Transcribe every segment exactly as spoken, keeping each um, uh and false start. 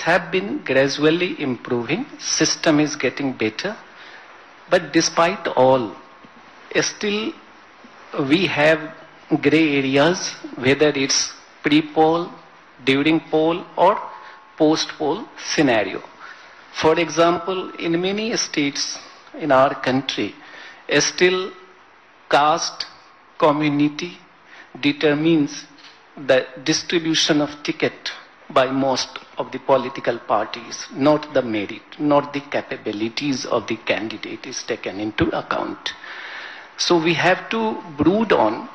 have been gradually improving. System is getting better. But despite all, still we have gray areas, whether it's pre-poll, during poll, or post-poll scenario. For example, in many states in our country, still caste, community determines the distribution of ticket by most of the political parties, not the merit, not the capabilities of the candidate is taken into account. So we have to brood on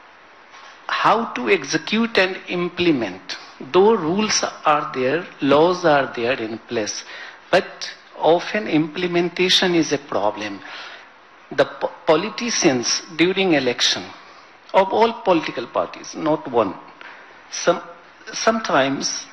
how to execute and implement. Though rules are there, laws are there in place, but often implementation is a problem. The po- politicians during election of all political parties, not one, some, sometimes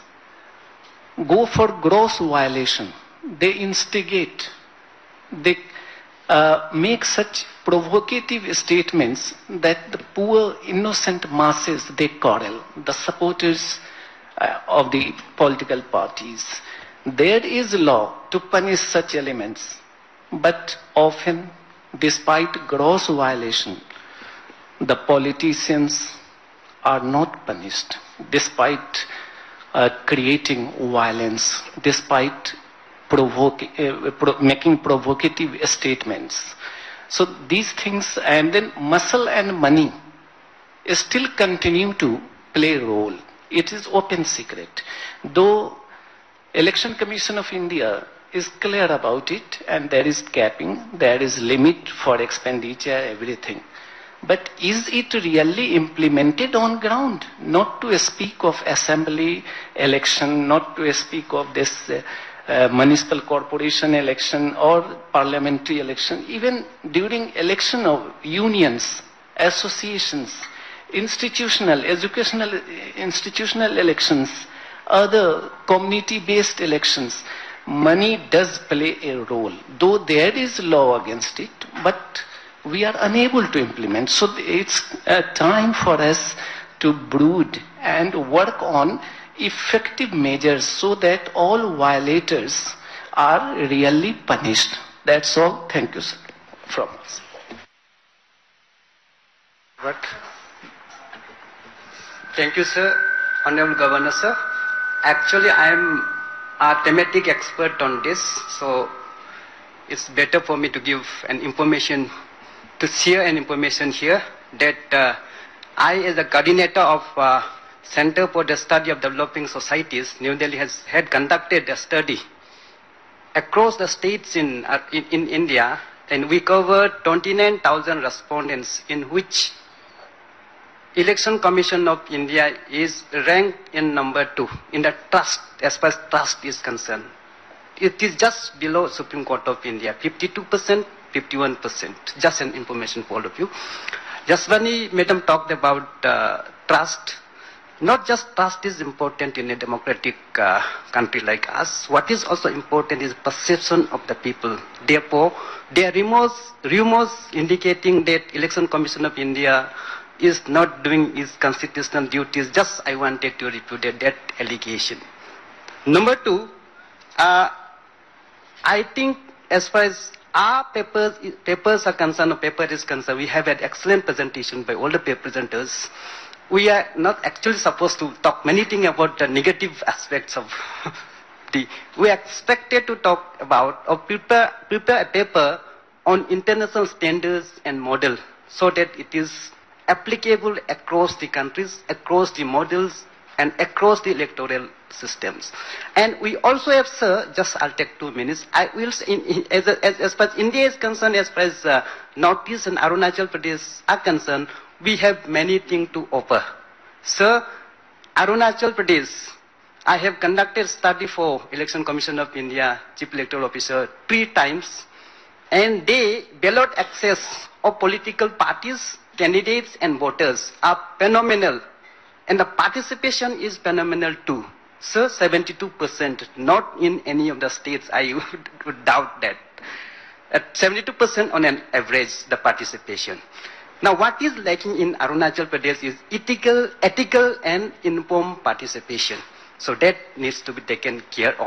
go for gross violation. They instigate, they uh, make such provocative statements that the poor innocent masses, they quarrel, the supporters uh, of the political parties. There is law to punish such elements, but often, despite gross violation, the politicians are not punished, despite uh, creating violence, despite provoking, uh, pro- making provocative statements. So these things, and then muscle and money still continue to play a role. It is open secret. Though Election Commission of India is clear about it, and there is capping, there is limit for expenditure, everything. But is it really implemented on ground? Not to speak of assembly election, not to speak of this uh, uh, municipal corporation election or parliamentary election. Even during election of unions, associations, institutional, educational, institutional elections, other community-based elections, money does play a role. Though there is law against it, but we are unable to implement. So it's a time for us to brood and work on effective measures so that all violators are really punished. That's all. Thank you, sir, from us. What? Thank you, sir. Honorable Governor, sir. Actually, I am a thematic expert on this, so it's better for me to give an information, to share an information here that uh, I, as a coordinator of uh, Center for the Study of Developing Societies, New Delhi has had conducted a study across the states in, uh, in, in India, and we covered twenty-nine thousand respondents, in which Election Commission of India is ranked in number two in the trust, as far as trust is concerned. It is just below Supreme Court of India, fifty-two percent, fifty-one percent. Just an information for all of you. Jaswani Madam talked about uh, trust. Not just trust is important in a democratic uh, country like us. What is also important is perception of the people. Therefore, there are rumors, rumors indicating that Election Commission of India is not doing its constitutional duties. Just I wanted to refute that allegation. Number two, uh, I think as far as our papers, papers are concerned, or paper is concerned, we have had excellent presentation by all the paper presenters. We are not actually supposed to talk many things about the negative aspects of the, we are expected to talk about or prepare, prepare a paper on international standards and model so that it is applicable across the countries, across the models, and across the electoral systems. And we also have, sir, just I'll take two minutes. I will, in, in, as, as, as far as India is concerned, as far as uh, Northeast and Arunachal Pradesh are concerned, we have many things to offer. Sir, Arunachal Pradesh, I have conducted study for Election Commission of India, Chief Electoral Officer, three times, and they, ballot access of political parties, candidates and voters are phenomenal. And the participation is phenomenal too. Sir, seventy-two percent, not in any of the states, I would, would doubt that. At seventy-two percent on an average, the participation. Now, what is lacking in Arunachal Pradesh is ethical, ethical and informed participation. So that needs to be taken care of.